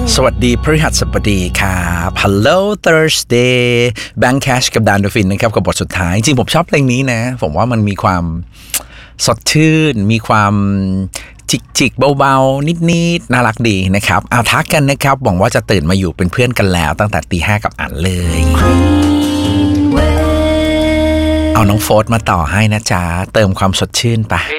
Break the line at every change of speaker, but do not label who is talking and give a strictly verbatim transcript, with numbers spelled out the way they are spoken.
สวัสดีพฤหัสบดีครับ Hello Thursday Bank Cash กับดานโดฟินนะครับกับบทสุดท้ายจริงผมชอบเพลงนี้นะผมว่ามันมีความสดชื่นมีความจิกๆเบาๆนิดๆน่ารักดีนะครับเอาทักกันนะครับหวังว่าจะตื่นมาอยู่เป็นเพื่อนกันแล้วตั้งแต่ตีห้ากับอันเลยเอาน้องโฟร์ธมาต่อให้นะจ๊ะเติมความสดชื่นไป